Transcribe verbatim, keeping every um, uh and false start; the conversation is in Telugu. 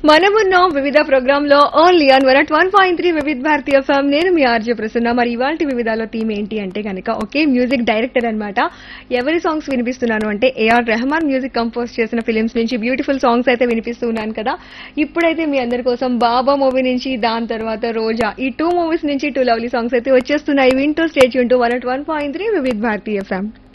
మనమున్నాం వివిధ ప్రోగ్రామ్ లో only on one at one point three వివిధ భారతీయ ఎఫ్ఎం. నేను మీ ఆర్జే ప్రసన్న. మరి ఇవాళ వివిధాలో థీమ్ ఏంటి అంటే కనుక ఒకే మ్యూజిక్ డైరెక్టర్ అన్నమాట. ఎవరి సాంగ్స్ వినిపిస్తున్నాను అంటే ఏఆర్ రెహమాన్ మ్యూజిక్ కంపోజ్ చేసిన ఫిలిమ్స్ నుంచి బ్యూటిఫుల్ సాంగ్స్ అయితే వినిపిస్తున్నాను కదా. ఇప్పుడైతే మీ అందరి కోసం బాబా మూవీ నుంచి, దాని తర్వాత రోజా, ఈ టూ మూవీస్ నుంచి టూ లవ్లీ సాంగ్స్ అయితే వచ్చేస్తున్నాయి. వింటూ stay tune to one at one point three వివిధ భారతీయ ఎఫ్ఎం.